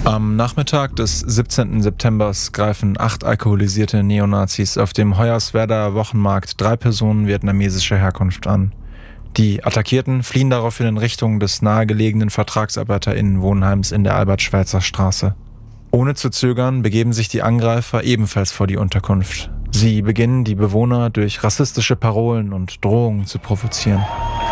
Am Nachmittag des 17. September greifen 8 alkoholisierte Neonazis auf dem Hoyerswerdaer Wochenmarkt 3 Personen vietnamesischer Herkunft an. Die Attackierten fliehen daraufhin in Richtung des nahegelegenen VertragsarbeiterInnen-Wohnheims in der Albert-Schweitzer Straße. Ohne zu zögern begeben sich die Angreifer ebenfalls vor die Unterkunft. Sie beginnen, die Bewohner durch rassistische Parolen und Drohungen zu provozieren.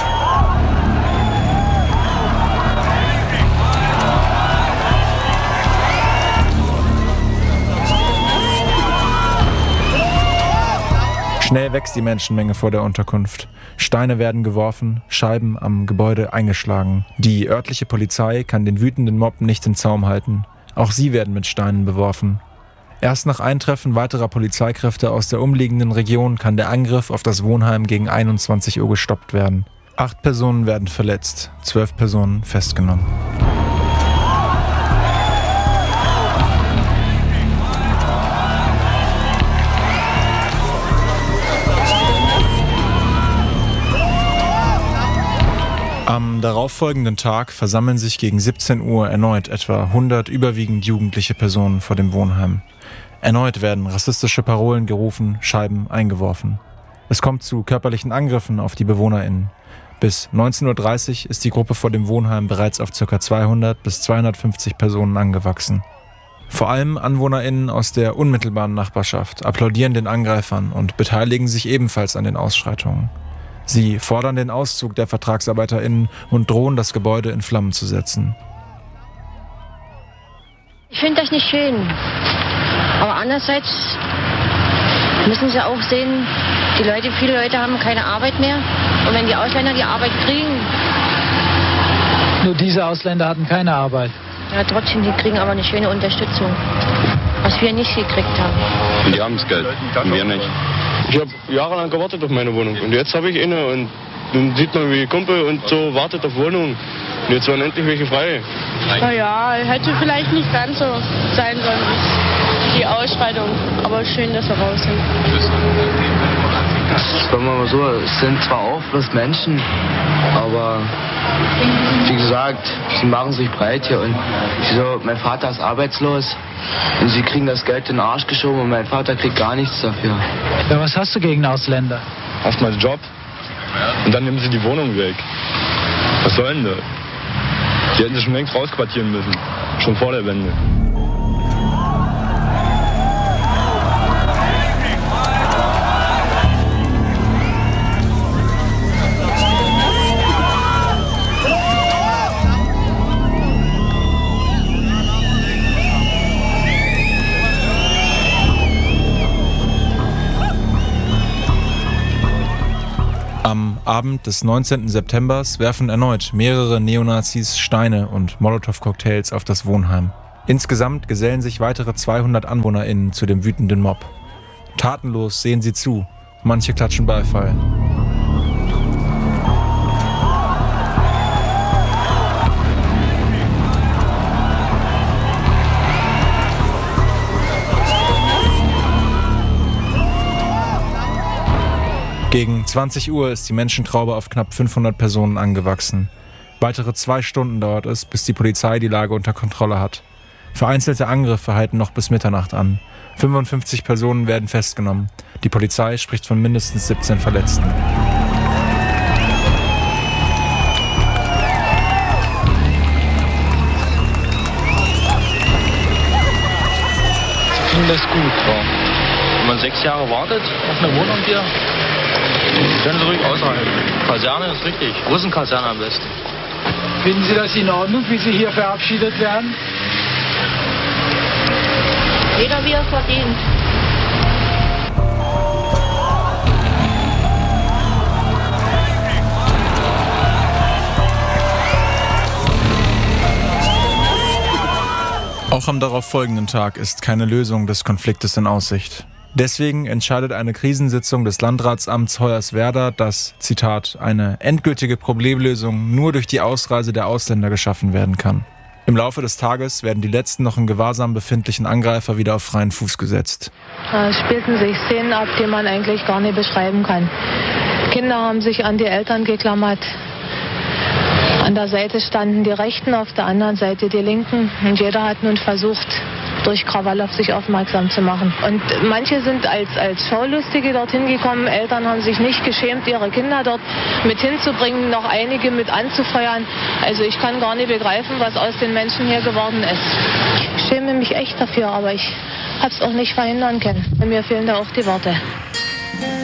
Schnell wächst die Menschenmenge vor der Unterkunft. Steine werden geworfen, Scheiben am Gebäude eingeschlagen. Die örtliche Polizei kann den wütenden Mob nicht in Zaum halten. Auch sie werden mit Steinen beworfen. Erst nach Eintreffen weiterer Polizeikräfte aus der umliegenden Region kann der Angriff auf das Wohnheim gegen 21 Uhr gestoppt werden. 8 Personen werden verletzt, 12 Personen festgenommen. Am darauffolgenden Tag versammeln sich gegen 17 Uhr erneut etwa 100 überwiegend jugendliche Personen vor dem Wohnheim. Erneut werden rassistische Parolen gerufen, Scheiben eingeworfen. Es kommt zu körperlichen Angriffen auf die BewohnerInnen. Bis 19.30 Uhr ist die Gruppe vor dem Wohnheim bereits auf ca. 200 bis 250 Personen angewachsen. Vor allem AnwohnerInnen aus der unmittelbaren Nachbarschaft applaudieren den Angreifern und beteiligen sich ebenfalls an den Ausschreitungen. Sie fordern den Auszug der VertragsarbeiterInnen und drohen, das Gebäude in Flammen zu setzen. Ich finde das nicht schön. Aber andererseits müssen sie auch sehen, viele Leute haben keine Arbeit mehr. Und wenn die Ausländer die Arbeit kriegen... Nur diese Ausländer hatten keine Arbeit. Ja, trotzdem, die kriegen aber eine schöne Unterstützung. Was wir nicht gekriegt haben. Die haben das Geld, und wir nicht. Ich habe jahrelang gewartet auf meine Wohnung und jetzt habe ich eine und dann sieht man, wie Kumpel und so wartet auf Wohnung. Und jetzt waren endlich welche frei. Naja, hätte vielleicht nicht ganz so sein sollen wie die Ausschreitung, aber schön, dass wir raus sind. Sagen wir mal so, es sind zwar auch bloß Menschen, aber wie gesagt, sie machen sich breit hier und mein Vater ist arbeitslos und sie kriegen das Geld in den Arsch geschoben und mein Vater kriegt gar nichts dafür. Ja, was hast du gegen Ausländer? Erstmal Job und dann nehmen sie die Wohnung weg. Was soll denn das? Die hätten sich schon längst rausquartieren müssen, schon vor der Wende. Am Abend des 19. September werfen erneut mehrere Neonazis Steine und Molotow-Cocktails auf das Wohnheim. Insgesamt gesellen sich weitere 200 AnwohnerInnen zu dem wütenden Mob. Tatenlos sehen sie zu, manche klatschen Beifall. Gegen 20 Uhr ist die Menschentraube auf knapp 500 Personen angewachsen. Weitere 2 Stunden dauert es, bis die Polizei die Lage unter Kontrolle hat. Vereinzelte Angriffe halten noch bis Mitternacht an. 55 Personen werden festgenommen. Die Polizei spricht von mindestens 17 Verletzten. Ich finde das gut. Wenn man 6 Jahre wartet auf eine Wohnung hier, können Sie ruhig aushalten. Kaserne ist richtig. Russenkaserne am besten. Finden Sie das in Ordnung, wie Sie hier verabschiedet werden? Jeder wie er verdient. Auch am darauffolgenden Tag ist keine Lösung des Konfliktes in Aussicht. Deswegen entscheidet eine Krisensitzung des Landratsamts Hoyerswerda, dass, Zitat, eine endgültige Problemlösung nur durch die Ausreise der Ausländer geschaffen werden kann. Im Laufe des Tages werden die letzten noch in Gewahrsam befindlichen Angreifer wieder auf freien Fuß gesetzt. Da spielten sich Szenen ab, die man eigentlich gar nicht beschreiben kann. Kinder haben sich an die Eltern geklammert. An der Seite standen die Rechten, auf der anderen Seite die Linken. Und jeder hat nun versucht, durch Krawall auf sich aufmerksam zu machen. Und manche sind als Schaulustige dorthin gekommen. Eltern haben sich nicht geschämt, ihre Kinder dort mit hinzubringen, noch einige mit anzufeuern. Also ich kann gar nicht begreifen, was aus den Menschen hier geworden ist. Ich schäme mich echt dafür, aber ich habe es auch nicht verhindern können. Mir fehlen da auch die Worte.